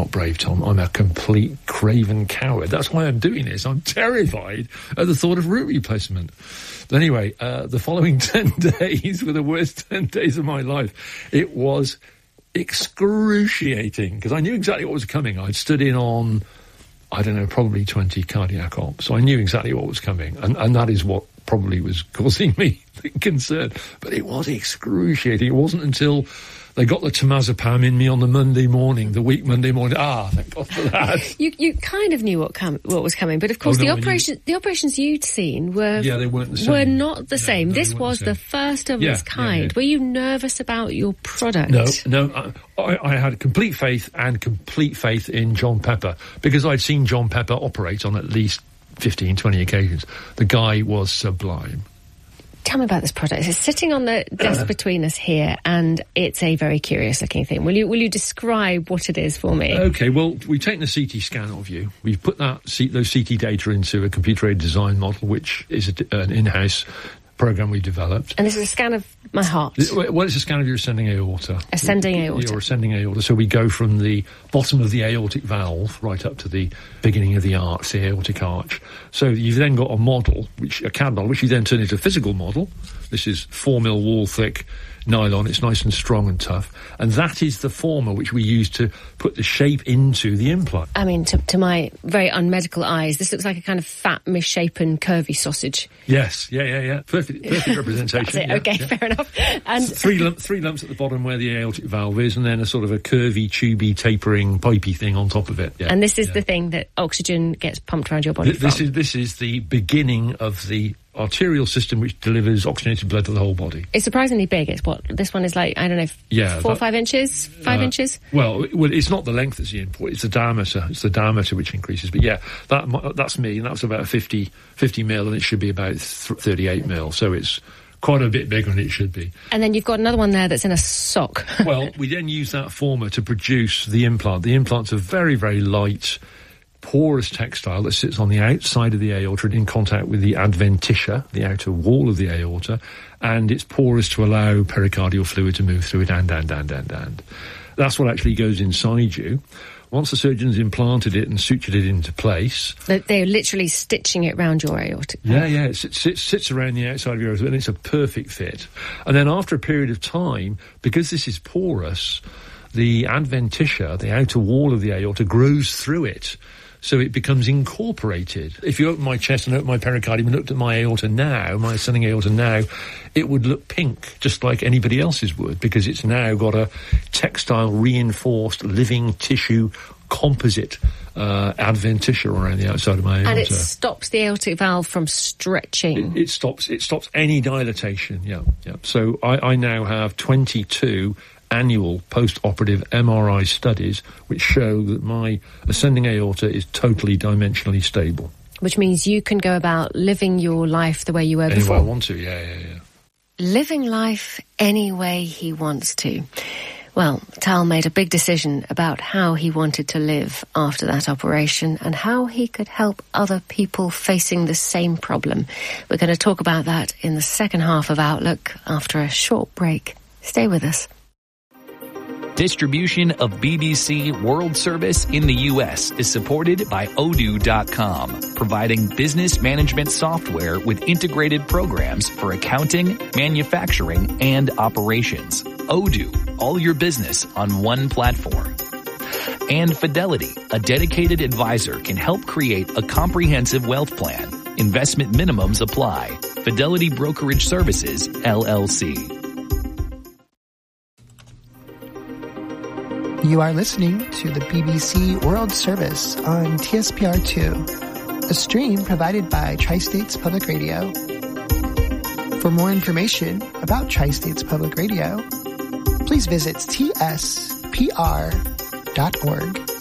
not brave, Tom. I'm a complete craven coward. That's why I'm doing this. I'm terrified at the thought of root replacement. But anyway, the following 10 days were the worst 10 days of my life. It was excruciating because I knew exactly what was coming. I'd stood in on, I don't know, probably 20 cardiac ops. So I knew exactly what was coming. And that is what probably was causing me concern. But it was excruciating. It wasn't until they got the temazepam in me on the Monday morning, the week Monday morning. Thank God for that. You kind of knew what was coming, but of course the operations you'd seen were they weren't the same. Were not the same. This was the first of its kind. Were you nervous about your product? No. I had complete faith in John Pepper because I'd seen John Pepper operate on at least 15, 20 occasions. The guy was sublime. Tell me about this product. It's sitting on the desk between us here, and it's a very curious-looking thing. Will you describe what it is for me? Okay, well, we've taken a CT scan of you. We've put those CT data into a computer-aided design model, which is an in-house program we developed. And this is a scan of my heart? Well, it's a scan of your ascending aorta. Ascending aorta. Your ascending aorta. So we go from the bottom of the aortic valve right up to the beginning of the arch, the aortic arch. So you've then got a model, a CAD model, which you then turn into a physical model. This is 4mm wall thick nylon. It's nice and strong and tough. And that is the former which we use to put the shape into the implant. I mean, to my very unmedical eyes, this looks like a kind of fat, misshapen, curvy sausage. Yes, yeah. Perfect representation. That's it. Okay, fair enough. And three lumps at the bottom where the aortic valve is, and then a sort of a curvy, tubey, tapering, pipey thing on top of it. Yeah, and this is the thing that oxygen gets pumped around your body from. This is the beginning of the arterial system which delivers oxygenated blood to the whole body. It's surprisingly big. It's what this one is like, I don't know, 4 or 5 inches? 5 inches? Well, it's not the length that's the important, it's the diameter. It's the diameter which increases. But yeah, that's me, and that's about 50 mil, and it should be about 38 mil. So it's quite a bit bigger than it should be. And then you've got another one there that's in a sock. Well, we then use that former to produce the implant. The implant's a very, very light, porous textile that sits on the outside of the aorta in contact with the adventitia, the outer wall of the aorta, and it's porous to allow pericardial fluid to move through it, and. That's what actually goes inside you. Once the surgeon's implanted it and sutured it into place... They're literally stitching it around your aorta. Yeah, it sits around the outside of your aorta, and it's a perfect fit. And then after a period of time, because this is porous, the adventitia, the outer wall of the aorta, grows through it. So it becomes incorporated. If you open my chest and open my pericardium and looked at my aorta now, my ascending aorta now, it would look pink, just like anybody else's would, because it's now got a textile, reinforced, living tissue composite adventitia around the outside of my aorta. And it stops the aortic valve from stretching. It stops any dilatation, yeah. So I now have 22 annual post-operative MRI studies which show that my ascending aorta is totally dimensionally stable. Which means you can go about living your life the way you were before. Any way I want to, yeah. Living life any way he wants to. Well, Tal made a big decision about how he wanted to live after that operation and how he could help other people facing the same problem. We're going to talk about that in the second half of Outlook after a short break. Stay with us. Distribution of BBC World Service in the U.S. is supported by Odoo.com, providing business management software with integrated programs for accounting, manufacturing, and operations. Odoo, all your business on one platform. And Fidelity, a dedicated advisor, can help create a comprehensive wealth plan. Investment minimums apply. Fidelity Brokerage Services, LLC. You are listening to the BBC World Service on TSPR2, a stream provided by Tri-States Public Radio. For more information about Tri-States Public Radio, please visit tspr.org.